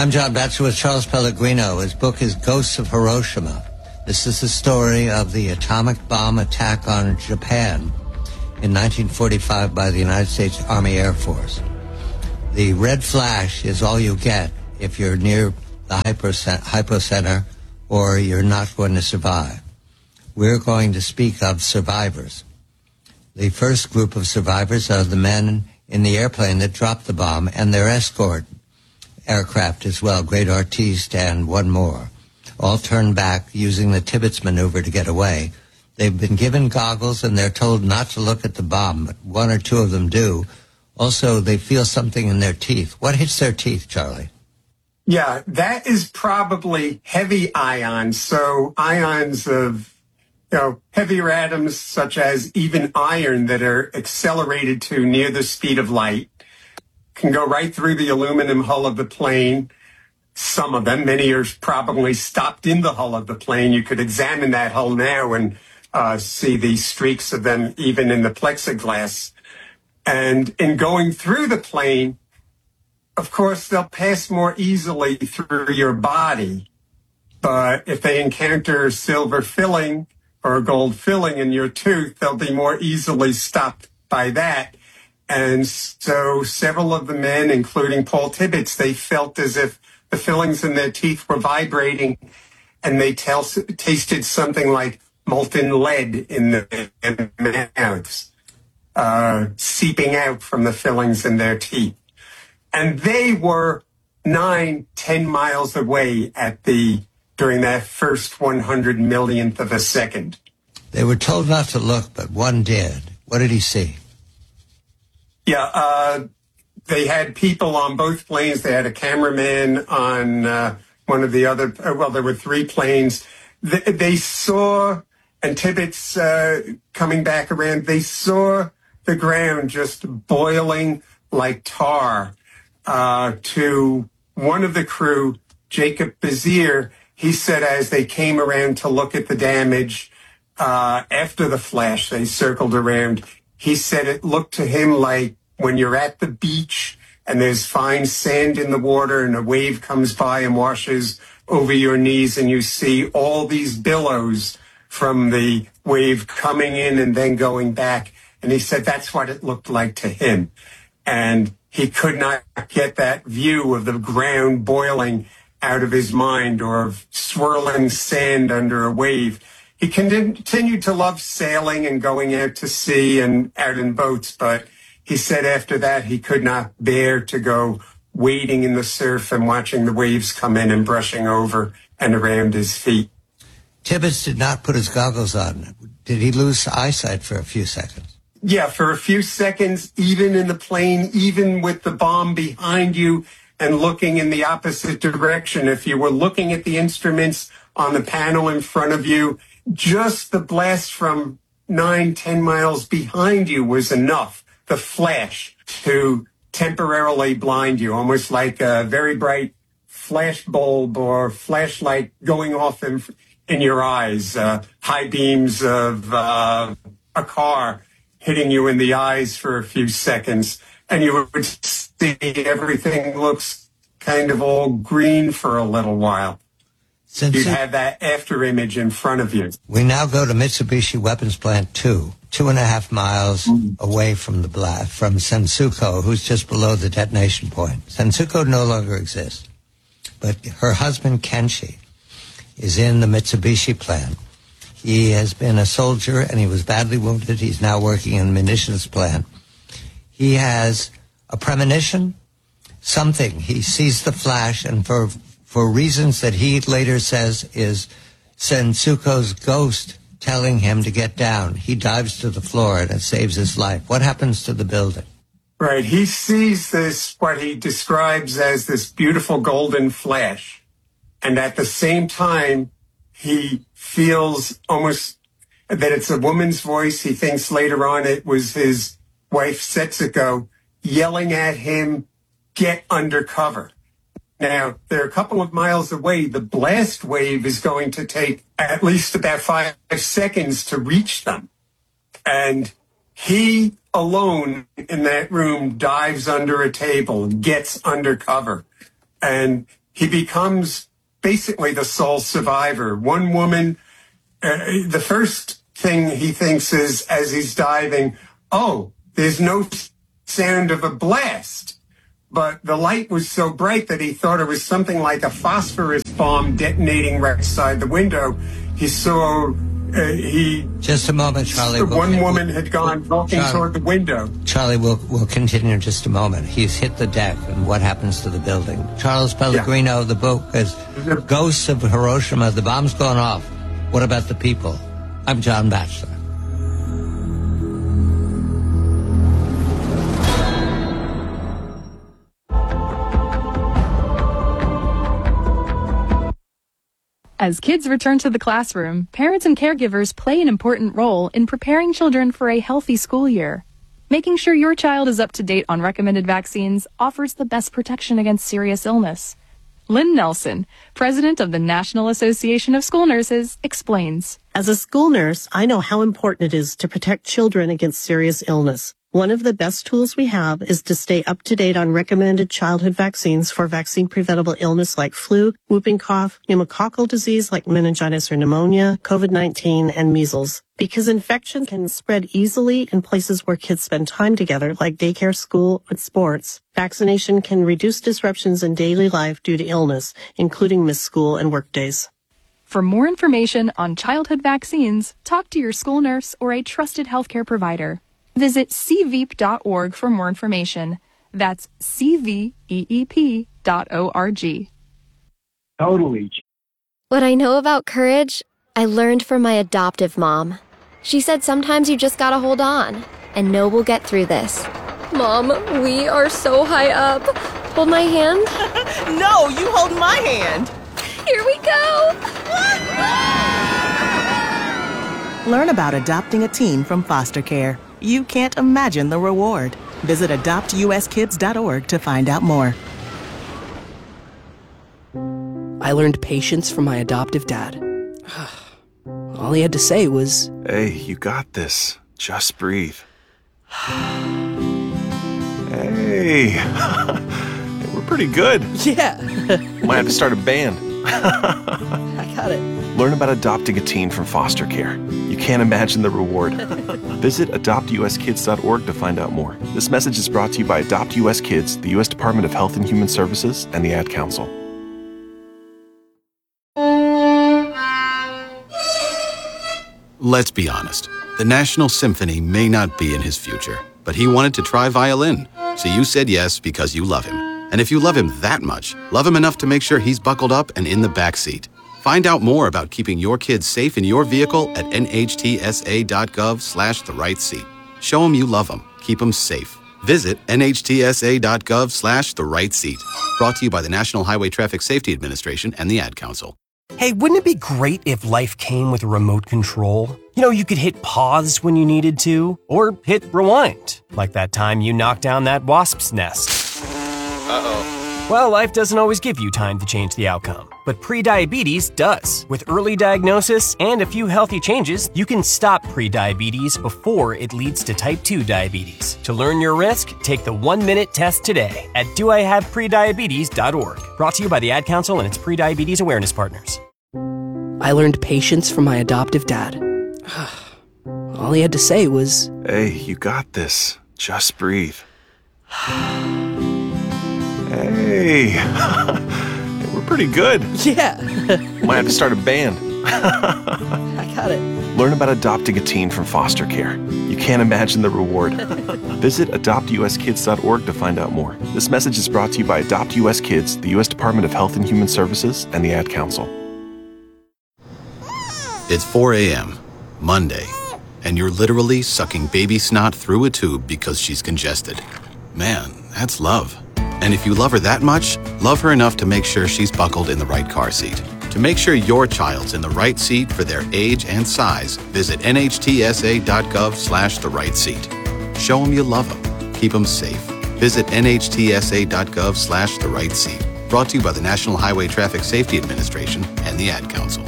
I'm John Batchelor with Charles Pellegrino. His book is Ghosts of Hiroshima. This is the story of the atomic bomb attack on Japan in 1945 by the United States Army Air Force. The red flash is all you get if you're near the hypocenter or you're not going to survive. We're going to speak of survivors. The first group of survivors are the men in the airplane that dropped the bomb and their escort aircraft as well, Great Artiste and one more, all turned back using the Tibbets maneuver to get away. They've been given goggles and they're told not to look at the bomb, but one or two of them do. Also, they feel something in their teeth. What hits their teeth, Charlie? Yeah, that is probably heavy ions. So ions of, heavier atoms such as even iron that are accelerated to near the speed of light can go right through the aluminum hull of the plane. Some of them, many are probably stopped in the hull of the plane. You could examine that hull now and see the streaks of them even in the plexiglass. And in going through the plane, of course, they'll pass more easily through your body. But if they encounter silver filling or gold filling in your tooth, they'll be more easily stopped by that. And so several of the men, including Paul Tibbets, they felt as if the fillings in their teeth were vibrating, and they tasted something like molten lead in their mouths, seeping out from the fillings in their teeth. And they were 9-10 miles away during that first 100 millionth of a second. They were told not to look, but one did. What did he see? Yeah, they had people on both planes. They had a cameraman on one of the other, there were three planes. They saw, and Tibbets coming back around, they saw the ground just boiling like tar. To one of the crew, Jacob Bezier, he said as they came around to look at the damage after the flash, they circled around. He said it looked to him like when you're at the beach and there's fine sand in the water and a wave comes by and washes over your knees and you see all these billows from the wave coming in and then going back. And he said that's what it looked like to him. And he could not get that view of the ground boiling out of his mind or of swirling sand under a wave. He continued to love sailing and going out to sea and out in boats, but he said after that he could not bear to go wading in the surf and watching the waves come in and brushing over and around his feet. Tibbets did not put his goggles on. Did he lose eyesight for a few seconds? Yeah, for a few seconds, even in the plane, even with the bomb behind you and looking in the opposite direction. If you were looking at the instruments on the panel in front of you, just the blast from 9-10 miles behind you was enough, the flash, to temporarily blind you, almost like a very bright flash bulb or flashlight going off in your eyes, high beams of a car hitting you in the eyes for a few seconds, and you would see everything looks kind of all green for a little while. You'd have that after image in front of you. We now go to Mitsubishi Weapons Plant 2.5 miles away from from Sensuko, who's just below the detonation point. Sensuko no longer exists, but her husband Kenshi is in the Mitsubishi plant. He has been a soldier and he was badly wounded. He's now working in the munitions plant. He has a premonition, something. He sees the flash, and for reasons that he later says is Sensuko's ghost telling him to get down, he dives to the floor and it saves his life. What happens to the building? Right. He sees this, what he describes as this beautiful golden flash. And at the same time, he feels almost that it's a woman's voice. He thinks later on it was his wife, Setsuko, yelling at him, get under cover. Now, they're a couple of miles away. The blast wave is going to take at least about 5 seconds to reach them. And he alone in that room dives under a table, gets under cover. And he becomes basically the sole survivor. One woman, the first thing he thinks is, as he's diving, oh, there's no sound of a blast. But the light was so bright that he thought it was something like a phosphorus bomb detonating right beside the window. He saw, Just a moment, Charlie. One woman had gone walking toward the window. Charlie, we'll continue in just a moment. He's hit the deck, and what happens to the building? Charles Pellegrino, The book is Ghosts of Hiroshima. The bomb's gone off. What about the people? I'm John Batchelor. As kids return to the classroom, parents and caregivers play an important role in preparing children for a healthy school year. Making sure your child is up to date on recommended vaccines offers the best protection against serious illness. Lynn Nelson, president of the National Association of School Nurses, explains. As a school nurse, I know how important it is to protect children against serious illness. One of the best tools we have is to stay up to date on recommended childhood vaccines for vaccine-preventable illness like flu, whooping cough, pneumococcal disease like meningitis or pneumonia, COVID-19, and measles. Because infection can spread easily in places where kids spend time together, like daycare, school, and sports, vaccination can reduce disruptions in daily life due to illness, including missed school and work days. For more information on childhood vaccines, talk to your school nurse or a trusted healthcare provider. Visit cveep.org for more information. That's cveep.org. Totally. What I know about courage, I learned from my adoptive mom. She said sometimes you just gotta hold on and know we'll get through this. Mom, we are so high up. Hold my hand. No, you hold my hand. Here we go. Learn about adopting a teen from foster care. You can't imagine the reward. Visit adoptuskids.org to find out more. I learned patience from my adoptive dad. All he had to say was, "Hey, you got this. Just breathe." Hey, we're pretty good. yeah. Might have to start a band. I got it. Learn about adopting a teen from foster care. You can't imagine the reward. Visit adoptuskids.org to find out more. This message is brought to you by Adopt US Kids, the U.S. Department of Health and Human Services, and the Ad Council. Let's be honest. The National Symphony may not be in his future, but he wanted to try violin. So you said yes because you love him. And if you love him that much, love him enough to make sure he's buckled up and in the back seat. Find out more about keeping your kids safe in your vehicle at nhtsa.gov/therightseat. Show them you love them. Keep them safe. Visit nhtsa.gov/therightseat. Brought to you by the National Highway Traffic Safety Administration and the Ad Council. Hey, wouldn't it be great if life came with a remote control? You know, you could hit pause when you needed to, or hit rewind, like that time you knocked down that wasp's nest. Uh-oh. Well, life doesn't always give you time to change the outcome, but prediabetes does. With early diagnosis and a few healthy changes, you can stop prediabetes before it leads to type 2 diabetes. To learn your risk, take the 1-minute test today at doihaveprediabetes.org. Brought to you by the Ad Council and its prediabetes awareness partners. I learned patience from my adoptive dad. All he had to say was, "Hey, you got this. Just breathe." Hey, we're pretty good. Yeah. Might have to start a band. I got it. Learn about adopting a teen from foster care. You can't imagine the reward. Visit adoptuskids.org to find out more. This message is brought to you by Adopt US Kids, the U.S. Department of Health and Human Services, and the Ad Council. It's 4 a.m., Monday, and you're literally sucking baby snot through a tube because she's congested. Man, that's love. And if you love her that much, love her enough to make sure she's buckled in the right car seat. To make sure your child's in the right seat for their age and size, visit nhtsa.gov/therightseat. Show them you love them. Keep them safe. Visit nhtsa.gov/therightseat. Brought to you by the National Highway Traffic Safety Administration and the Ad Council.